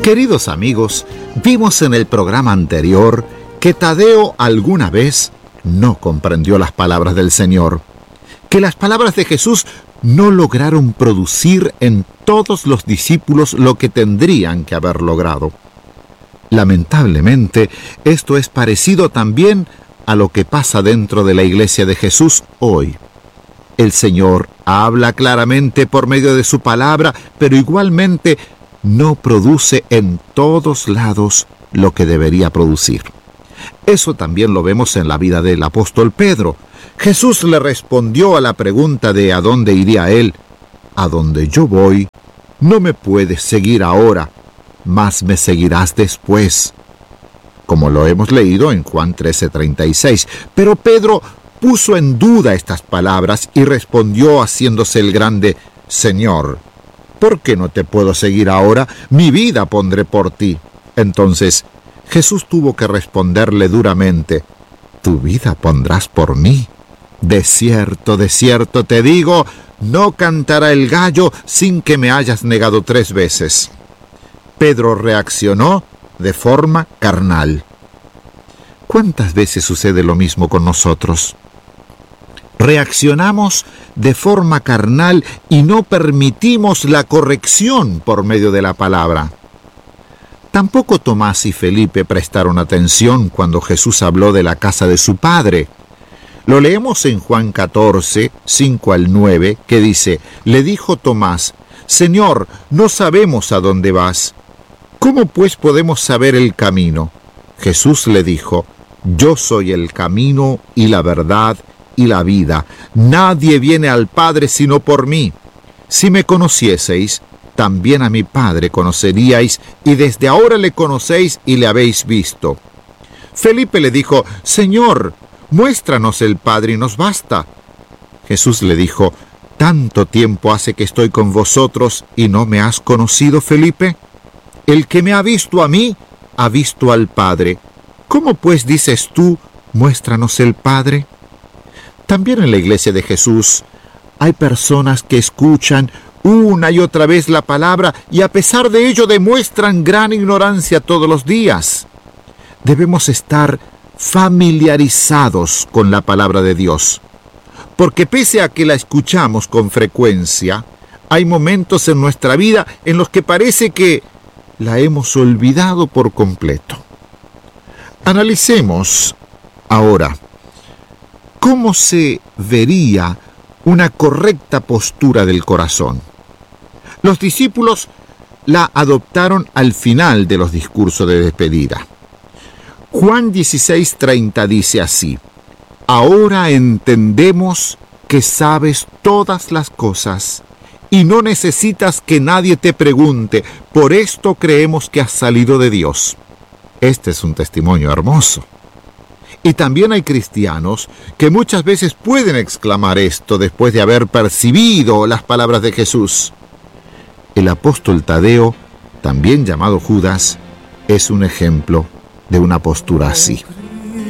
Queridos amigos, vimos en el programa anterior que Tadeo alguna vez no comprendió las palabras del Señor, que las palabras de Jesús no lograron producir en todos los discípulos lo que tendrían que haber logrado. Lamentablemente, esto es parecido también a lo que pasa dentro de la iglesia de Jesús hoy. El Señor habla claramente por medio de su palabra, pero igualmente no produce en todos lados lo que debería producir. Eso también lo vemos en la vida del apóstol Pedro. Jesús le respondió a la pregunta de ¿a dónde iría él? A donde yo voy, no me puedes seguir ahora, mas me seguirás después. Como lo hemos leído en Juan 13:36. Pero Pedro puso en duda estas palabras y respondió haciéndose el grande: Señor, ¿por qué no te puedo seguir ahora? Mi vida pondré por ti. Entonces Jesús tuvo que responderle duramente: tu vida pondrás por mí. De cierto te digo, no cantará el gallo sin que me hayas negado 3 veces. Pedro reaccionó de forma carnal. ¿Cuántas veces sucede lo mismo con nosotros? Reaccionamos de forma carnal y no permitimos la corrección por medio de la palabra. Tampoco Tomás y Felipe prestaron atención cuando Jesús habló de la casa de su padre. Lo leemos en Juan 14, 5 al 9, que dice: le dijo Tomás: Señor, no sabemos a dónde vas. ¿Cómo pues podemos saber el camino? Jesús le dijo: yo soy el camino y la verdad y la vida. Nadie viene al Padre sino por mí. Si me conocieseis, también a mi Padre conoceríais, y desde ahora le conocéis y le habéis visto. Felipe le dijo: Señor, muéstranos el Padre y nos basta. Jesús le dijo: ¿tanto tiempo hace que estoy con vosotros y no me has conocido, Felipe? El que me ha visto a mí, ha visto al Padre. ¿Cómo pues dices tú, muéstranos el Padre? También en la iglesia de Jesús hay personas que escuchan una y otra vez la palabra y a pesar de ello demuestran gran ignorancia todos los días. Debemos estar familiarizados con la palabra de Dios, porque pese a que la escuchamos con frecuencia, hay momentos en nuestra vida en los que parece que la hemos olvidado por completo. Analicemos ahora cómo se vería una correcta postura del corazón. Los discípulos la adoptaron al final de los discursos de despedida. Juan 16:30 dice así: ahora entendemos que sabes todas las cosas y no necesitas que nadie te pregunte, por esto creemos que has salido de Dios. Este es un testimonio hermoso. Y también hay cristianos que muchas veces pueden exclamar esto después de haber percibido las palabras de Jesús. El apóstol Tadeo, también llamado Judas, es un ejemplo de una postura así.